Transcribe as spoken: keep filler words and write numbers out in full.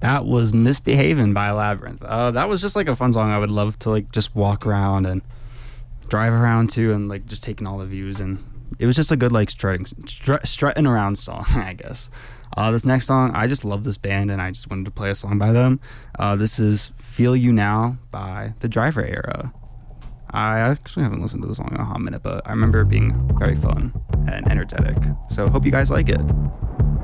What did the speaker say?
That was Misbehaving by Labyrinth. Uh, that was just like a fun song I would love to like just walk around and drive around to and like just taking all the views. And it was just a good like strutting, strut, strutting around song, I guess. Uh, this next song, I just love this band and I just wanted to play a song by them. Uh, this is Feel You Now by The Driver Era. I actually haven't listened to the song in a hot minute, but I remember it being very fun and energetic. So hope you guys like it.